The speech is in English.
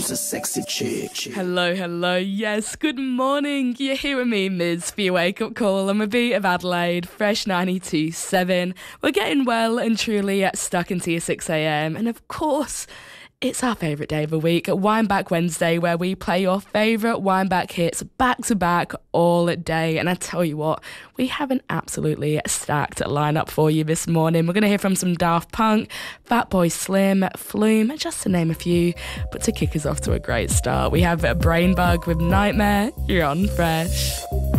She's a sexy chick. Hello, hello, yes, good morning. You're here with me, Miz, for your wake-up call on the beat of Adelaide, Fresh 92.7. We're getting well and truly stuck into your 6am, and of course, it's our favourite day of the week, Wineback Wednesday, where we play your favourite Wineback hits back-to-back all day. And I tell you what, we have an absolutely stacked lineup for you this morning. We're going to hear from some Daft Punk, Fatboy Slim, Flume, just to name a few. But to kick us off to a great start, we have Brainbug with Nightmare. You're on Fresh.